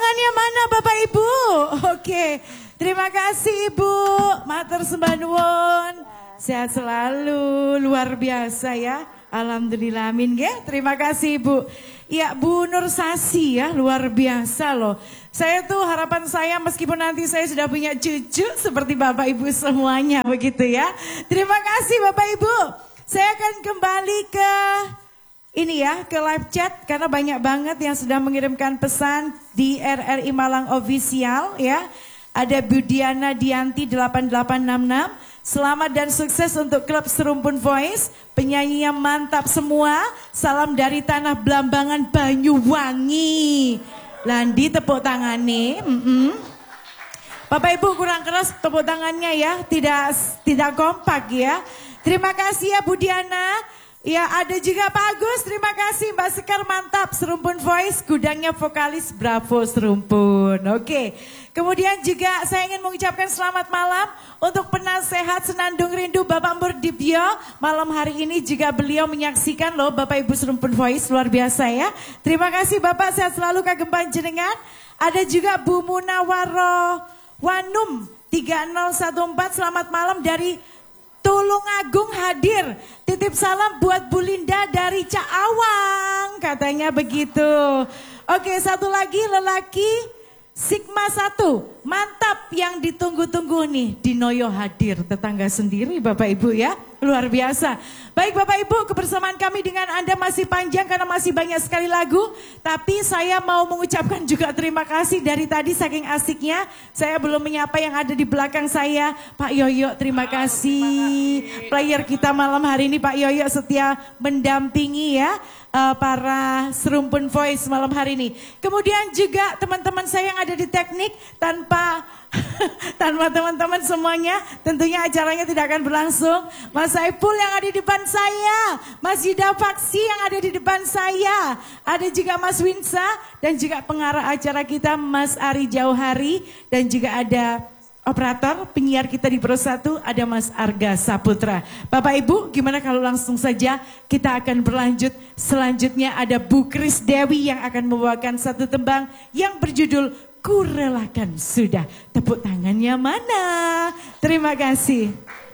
tangannya mana Bapak Ibu? Oke, terima kasih Ibu. Matur sembah nuwun. Sehat selalu, luar biasa ya. Alhamdulillah, amin ya. Terima kasih Ibu. Ya Bu Nur Sasi ya, luar biasa loh. Saya tuh harapan saya meskipun nanti saya sudah punya cucu seperti Bapak Ibu semuanya begitu ya. Terima kasih Bapak Ibu. Saya akan kembali ke ini ya, ke live chat karena banyak banget yang sudah mengirimkan pesan di RRI Malang Official ya. Ada Budiana Dianti 8866. Selamat dan sukses untuk klub Serumpun Voice. Penyanyinya mantap semua. Salam dari tanah Blambangan Banyuwangi. Landi tepuk tangannya. Bapak Ibu kurang keras tepuk tangannya ya. Tidak kompak ya. Terima kasih ya Budiana. Ya ada juga Pak Agus, terima kasih Mbak Sekar mantap, Serumpun Voice, gudangnya vokalis Bravo Serumpun. Oke, kemudian juga saya ingin mengucapkan selamat malam untuk penasehat Senandung Rindu Bapak Murdibyo. Malam hari ini juga beliau menyaksikan loh Bapak Ibu Serumpun Voice, luar biasa ya. Terima kasih Bapak, sehat selalu kagem panjenengan. Ada juga Bu Munawaro Wanum 3014, selamat malam dari Tulungagung hadir. Titip salam buat Bu Linda dari Caawang. Katanya begitu. Oke, satu lagi lelaki Sigma 1. Mantap yang ditunggu-tunggu nih. Dinoyo hadir. Tetangga sendiri Bapak Ibu ya. Luar biasa. Baik Bapak Ibu, kebersamaan kami dengan Anda masih panjang karena masih banyak sekali lagu. Tapi saya mau mengucapkan juga terima kasih dari tadi saking asiknya. Saya belum menyapa yang ada di belakang saya. Pak Yoyo terima kasih. Player kita malam hari ini Pak Yoyo setia mendampingi ya. Para Serumpun Voice malam hari ini. Kemudian juga teman-teman saya yang ada di teknik tanpa teman-teman semuanya tentunya acaranya tidak akan berlangsung. Mas Saiful yang ada di depan saya, Mas Yuda Faksi yang ada di depan saya, ada juga Mas Winsa dan juga pengarah acara kita Mas Ari Jauhari dan juga ada operator penyiar kita di Pro 1 ada Mas Arga Saputra. Bapak Ibu gimana kalau langsung saja kita akan berlanjut. Selanjutnya ada Bu Kris Dewi yang akan membawakan satu tembang yang berjudul Kurelakan Sudah. Tepuk tangannya mana? Terima kasih.